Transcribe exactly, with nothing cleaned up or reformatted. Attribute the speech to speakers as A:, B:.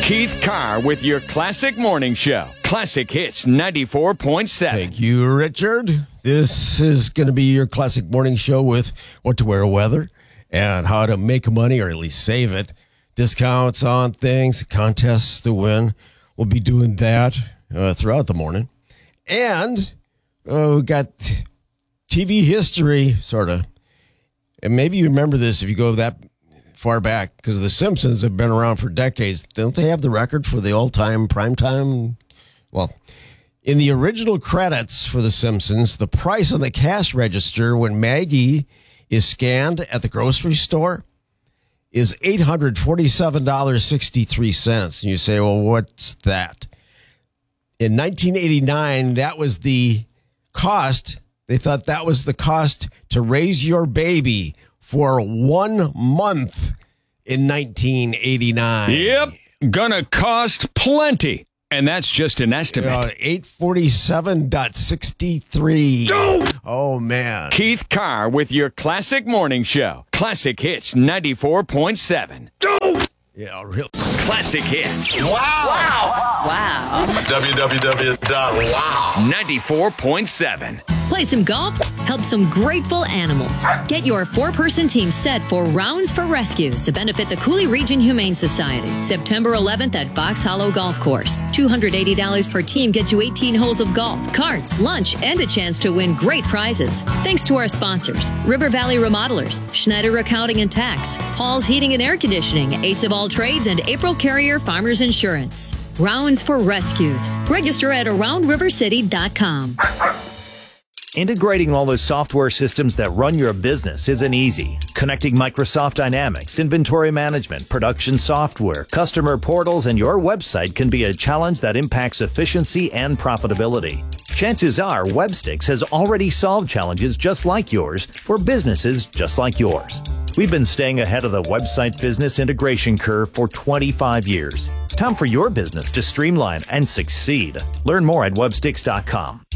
A: Keith Carr with your Classic Morning Show. Classic Hits ninety-four point seven.
B: Thank you, Richard. This is going to be your Classic Morning Show with what to wear weather and how to make money or at least save it. Discounts on things, contests to win. We'll be doing that uh, throughout the morning. And uh, we got T V history, sort of. And maybe you remember this if you go that far back, because the Simpsons have been around for decades. Don't they have the record for the all-time primetime? Well, in the original credits for the Simpsons, the price on the cash register when Maggie is scanned at the grocery store is eight hundred forty-seven dollars and sixty-three cents. And you say, well, what's that? In nineteen eighty-nine, that was the cost. They thought that was the cost to raise your baby for one month in nineteen eighty-nine.
A: Yep, gonna cost plenty. And that's just an estimate.
B: Uh, eight forty-seven sixty-three.
A: Go!
B: Oh, man.
A: Keith Carr with your Classic Morning Show. Classic Hits ninety-four point seven. Go!
B: Yeah, really.
A: Classic Hits.
C: Wow. Wow.
D: Wow.
C: w w w dot wow
A: ninety-four point seven.
D: Play some golf, help some grateful animals. Get your four-person team set for Rounds for Rescues to benefit the Cooley Region Humane Society. September eleventh at Fox Hollow Golf Course. two hundred eighty dollars per team gets you eighteen holes of golf, carts, lunch, and a chance to win great prizes. Thanks to our sponsors, River Valley Remodelers, Schneider Accounting and Tax, Paul's Heating and Air Conditioning, Ace of All Trades, and April Carrier Farmers Insurance. Rounds for Rescues. Register at around river city dot com.
E: Integrating all the software systems that run your business isn't easy. Connecting Microsoft Dynamics, inventory management, production software, customer portals, and your website can be a challenge that impacts efficiency and profitability. Chances are Webstix has already solved challenges just like yours for businesses just like yours. We've been staying ahead of the website business integration curve for twenty-five years. It's time for your business to streamline and succeed. Learn more at webstix dot com.